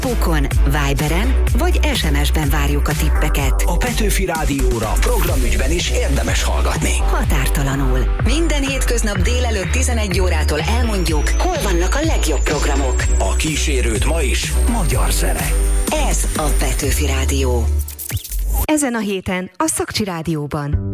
Facebookon, Viberen vagy SMS-ben várjuk a tippeket. A Petőfi Rádióra programügyben is érdemes hallgatni. Határtalanul. Minden hétköznap délelőtt 11 órától elmondjuk, hol vannak a legjobb programok. A kísérőt ma is magyar zene. Ez a Petőfi Rádió. Ezen a héten a Szakcsi Rádióban.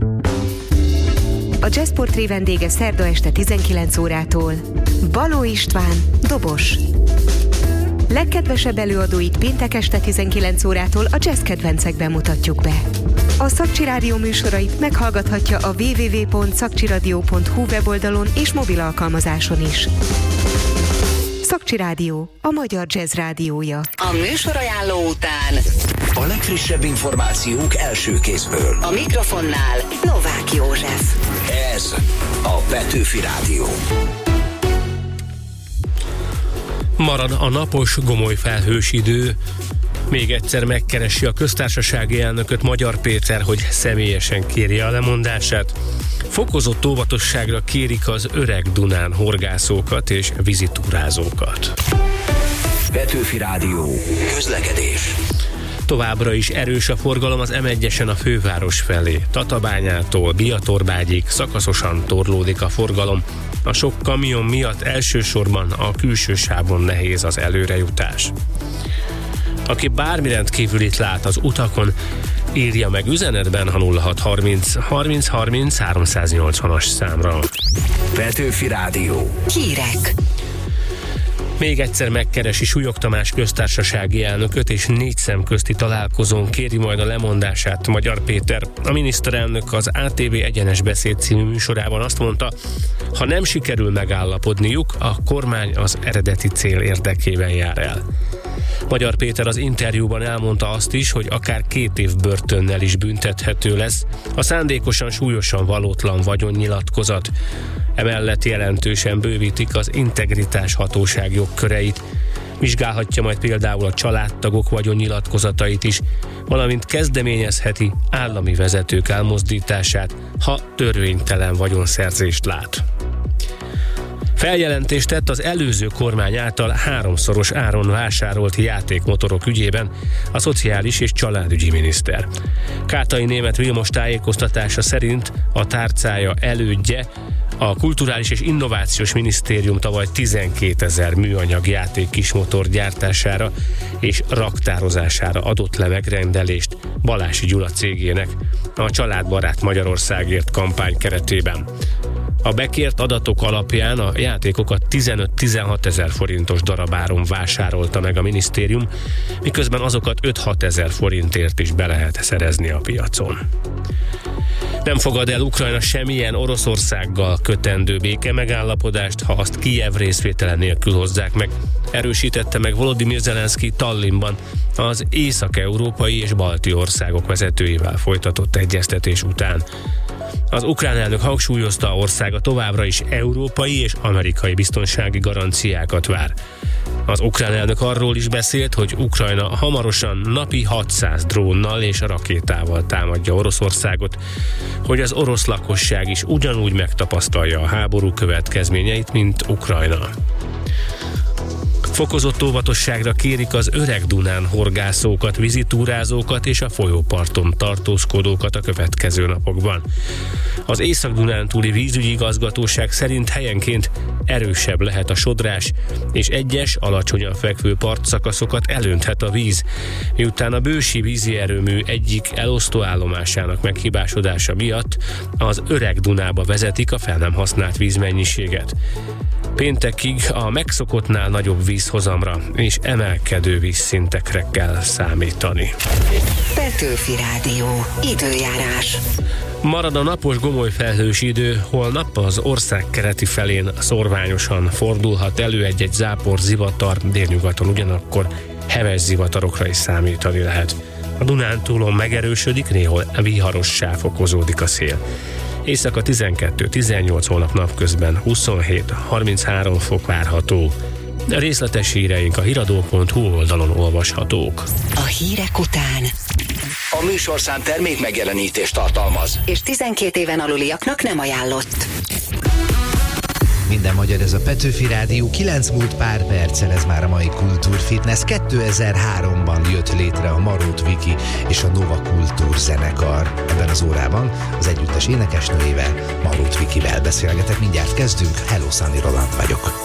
A Jazz Portré vendége szerda este 19 órától Baló István, dobos. Legkedvesebb előadóit péntek este 19 órától a jazz kedvencekben mutatjuk be. A Szakcsi Rádió műsorait meghallgathatja a www.szakcsiradio.hu weboldalon és mobil alkalmazáson is. Szakcsi Rádió, a magyar jazz rádiója. A műsorajánló után a legfrissebb információk első kézből. A mikrofonnál Novák József. Ez a Petőfi Rádió. Marad a napos, gomoly felhős idő. Még egyszer megkeresi a köztársasági elnököt Magyar Péter, hogy személyesen kérje a lemondását. Fokozott óvatosságra kérik az Öreg Dunán horgászókat és vízitúrázókat. Petőfi Rádió. Közlekedés. Továbbra is erős a forgalom az M1-esen a főváros felé. Tatabányától Biatorbágyig szakaszosan torlódik a forgalom. A sok kamion miatt elsősorban a külső sávon nehéz az előrejutás. Aki bármi rendkívülit lát az utakon, írja meg üzenetben a 0630 30 30 380-as számra. Petőfi Rádió. Hírek. Még egyszer megkeresi Súlyog Tamás köztársasági elnököt, és 4 szemközti találkozón kéri majd a lemondását Magyar Péter. A miniszterelnök az ATV Egyenes Beszéd című műsorában azt mondta, ha nem sikerül megállapodniuk, a kormány az eredeti cél érdekében jár el. Magyar Péter az interjúban elmondta azt is, hogy akár 2 év börtönnel is büntethető lesz a szándékosan súlyosan valótlan vagyonnyilatkozat. Emellett jelentősen bővítik az integritás hatóság jogköreit. Vizsgálhatja majd például a családtagok vagyonnyilatkozatait is, valamint kezdeményezheti állami vezetők elmozdítását, ha törvénytelen vagyonszerzést lát. Feljelentést tett az előző kormány által 3-szoros áron vásárolt játékmotorok ügyében a szociális és családügyi miniszter. Kátai Németh Vilmos tájékoztatása szerint a tárcája elődje, a Kulturális és Innovációs Minisztérium tavaly 12 000 műanyag játék kismotor gyártására és raktározására adott le megrendelést Balási Gyula cégének a Családbarát Magyarországért kampány keretében. A bekért adatok alapján a játékokat 15-16 000 forintos darabáron vásárolta meg a minisztérium, miközben azokat 5-6 000 forintért is be lehet szerezni a piacon. Nem fogad el Ukrajna semmilyen Oroszországgal kötendő béke megállapodást, ha azt Kijev részvétele nélkül hozzák meg, erősítette meg Volodymyr Zelenszky Tallinnban az észak-európai és balti országok vezetőivel folytatott egyeztetés után. Az ukrán elnök hangsúlyozta, országa továbbra is európai és amerikai biztonsági garanciákat vár. Az ukrán elnök arról is beszélt, hogy Ukrajna hamarosan napi 600 drónnal és rakétával támadja Oroszországot, hogy az orosz lakosság is ugyanúgy megtapasztalja a háború következményeit, mint Ukrajna. Fokozott óvatosságra kérik az Öreg Dunán horgászókat, vízitúrázókat és a folyóparton tartózkodókat a következő napokban. Az Észak-Dunántúli vízügyi igazgatóság szerint helyenként erősebb lehet a sodrás, és egyes alacsonyan fekvő partszakaszokat elönthet a víz, miután a bősi vízi erőmű egyik elosztóállomásának meghibásodása miatt az Öreg Dunába vezetik a fel nem használt vízmennyiséget. Péntekig a megszokottnál nagyobb vízhozamra és emelkedő vízszintekre kell számítani. Petőfi Rádió. Időjárás. Marad a napos, gomoly felhős idő, holnap az ország keleti felén szorványosan fordulhat elő egy-egy zápor, zivatar, délnyugaton ugyanakkor heves zivatarokra is számítani lehet. A Dunántúlon megerősödik, néhol viharossá fokozódik a szél. Éjszaka 12-18, holnap napközben 27-33 fok várható. A részletes híreink a hiradó.hu oldalon olvashatók. A hírek után A műsorszám termék megjelenítést tartalmaz, és 12 éven aluliaknak nem ajánlott. Minden magyar, ez a Petőfi Rádió, 9 múlt pár perccel, ez már a mai Kultúrfitness. 2003-ban jött létre a Marót Viki és a Nova Kultúr zenekar. Ebben az órában az együttes énekesnőjével, Marót Vikivel beszélgetek. Mindjárt kezdünk. Hello, Szani Roland vagyok.